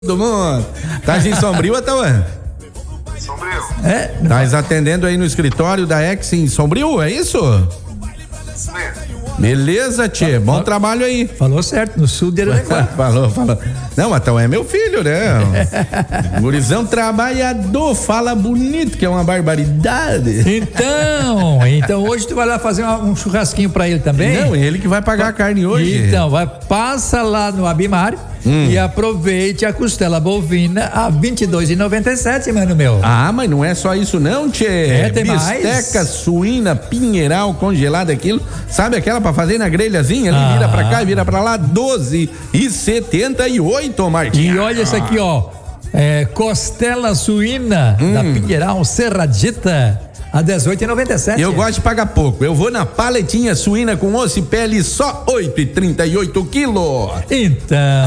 todo mundo. Tá em Sombrio, Atauã? Sombrio. Tá atendendo aí no escritório da Ex em Sombrio, é isso? Beleza, tchê. Bom trabalho aí. Falou certo, no sul de Araraquara. Falou. Não, então é meu filho, né? Gurizão trabalhador, fala bonito, que é uma barbaridade. Então hoje tu vai lá fazer um churrasquinho pra ele também? Não, ele que vai pagar a carne hoje. Então, passa lá no Abimar e aproveite a costela bovina a R$22,97, mano meu. Ah, mas não é só isso não, tchê. Tem bisteca mais? suína, pinheiral, congelada, aquilo. Sabe aquela pra fazer na grelhazinha ali, vira pra cá e vira pra lá, R$12,78, Martinho. E olha isso aqui, ó. Costela suína da Pinheiral Serradita a R$18,97. Eu gosto de pagar pouco. Eu vou na paletinha suína com osso e pele, só R$8,38 quilo. Então,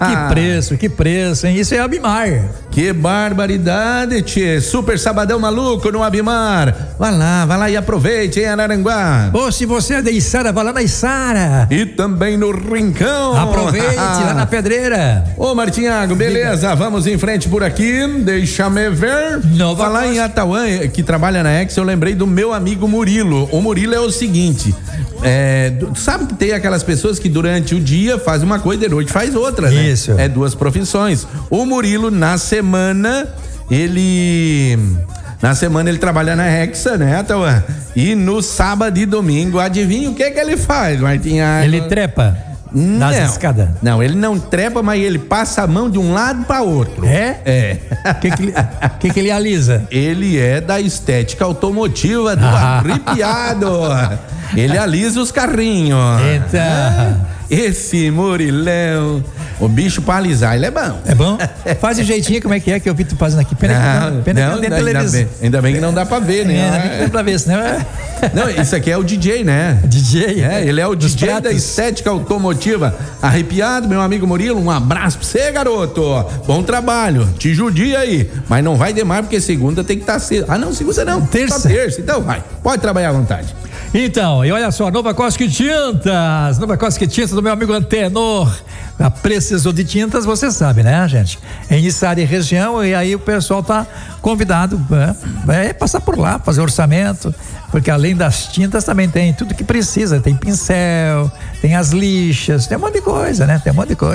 que preço, hein? Isso é Abimar. Que barbaridade, tchê. Super sabadão maluco no Abimar. Vai lá e aproveite em Araranguá. Ou se você é da Içara, vai lá na Içara. E também no Rincão. Aproveite lá na Pedreira. Ô, Martinhago, beleza? Vamos em frente por aqui. Deixa-me ver. Falar em Atauã, que trabalha na Ex, eu lembrei do meu amigo Murilo. O Murilo é o seguinte, sabe que tem aquelas pessoas que durante o dia fazem uma coisa e de noite faz outra, né? Isso. É duas profissões. O Murilo, na semana ele trabalha na Hexa, né, Atauã? E no sábado e domingo, adivinha o que ele faz, Martinhago? Ele trepa nas escadas. Não, ele não trepa, mas ele passa a mão de um lado para outro. É? O que ele alisa? Ele é da estética automotiva do arrepiado. Ele alisa os carrinhos. Eita. Esse Murilão. O bicho pra alisar, ele é bom. É bom? Faz o jeitinho, como é que eu vi tu fazendo aqui. Pena que não tem televisão. Ainda bem que não dá pra ver, né? Ainda bem que não dá pra ver, senão Não, isso aqui é o DJ, né? DJ? Ele é o DJ da estética automotiva. Arrepiado, meu amigo Murilo, um abraço pra você, garoto. Bom trabalho, te judia aí. Mas não vai demais, porque segunda tem que estar cedo. Ah, não, segunda não. Terça. Só terça, então vai. Pode trabalhar à vontade. Então, e olha só, Nova Cosque Tintas do meu amigo Antenor. Precisou de tintas, você sabe, né, gente? Em Içara e região, e aí o pessoal tá convidado, vai passar por lá, fazer orçamento, porque além das tintas também tem tudo que precisa, tem pincel, tem as lixas, tem um monte de coisa, né?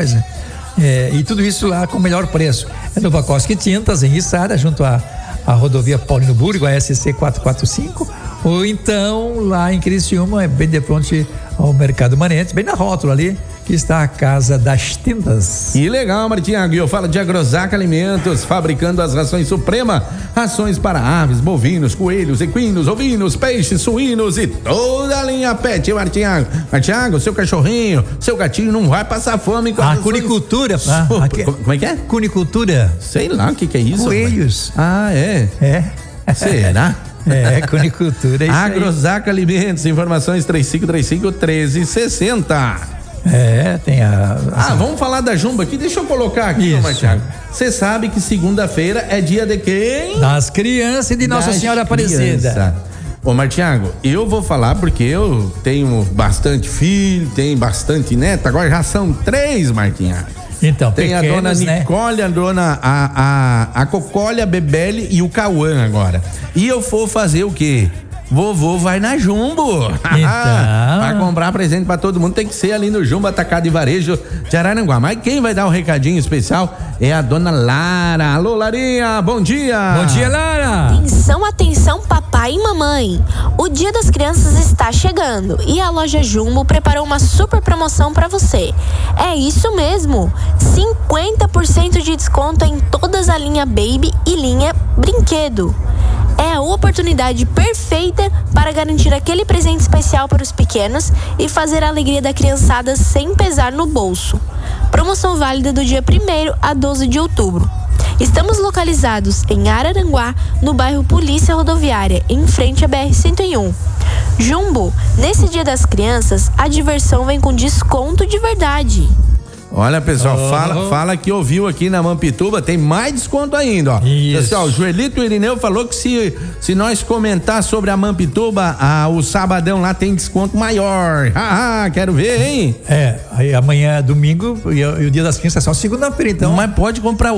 E tudo isso lá com o melhor preço. É Nova Cosque Tintas, em Içara, junto à rodovia Paulino Burgo, a SC 445, ou então lá em Criciúma, bem de frente ao Mercado Manentes, bem na rótula ali, que está a Casa das Tintas. Que legal, Martinhago. Eu falo de Agrosac Alimentos, fabricando as rações Suprema, rações para aves, bovinos, coelhos, equinos, ovinos, peixes, suínos e toda a linha pet, Martinhago. Martinhago, seu cachorrinho, seu gatinho não vai passar fome com a cunicultura. Como é que é? Cunicultura. Sei lá o que é isso. Coelhos. Ah, é? Será? Cunicultura. Agrosac Alimentos, informações 3535-1360. Tem vamos falar da Jumbo aqui, deixa eu colocar aqui, Martinhago. Você sabe que segunda-feira é dia de quem? Das crianças e de Nossa Senhora Aparecida. Ô, Martinhago, eu vou falar porque eu tenho bastante filho, tenho bastante neto, agora já são 3, Martinhago. Então, tem a dona Nicole, né? a Cocólia, a Bebele e o Cauã agora. E eu vou fazer o quê? Vovô vai na Jumbo. Vai comprar presente pra todo mundo, tem que ser ali no Jumbo Atacado e Varejo de Araranguá. Mas quem vai dar o recadinho especial é a dona Lara. Alô, Larinha, bom dia. Bom dia, Lara. Atenção, papai e mamãe. O Dia das Crianças está chegando e a loja Jumbo preparou uma super promoção pra você. É isso mesmo, 50% de desconto em todas a linha Baby e linha Brinquedo. É a oportunidade perfeita para garantir aquele presente especial para os pequenos e fazer a alegria da criançada sem pesar no bolso. Promoção válida do dia 1º a 12 de outubro. Estamos localizados em Araranguá, no bairro Polícia Rodoviária, em frente à BR-101. Jumbo, nesse Dia das Crianças, a diversão vem com desconto de verdade. Olha, pessoal, fala que ouviu aqui na Mampituba, tem mais desconto ainda, ó. Isso. Pessoal, o Joelito Irineu falou que se nós comentar sobre a Mampituba, o sabadão lá tem desconto maior. Quero ver, hein? Aí amanhã é domingo e o dia das crianças é só segunda-feira, então. Mas pode comprar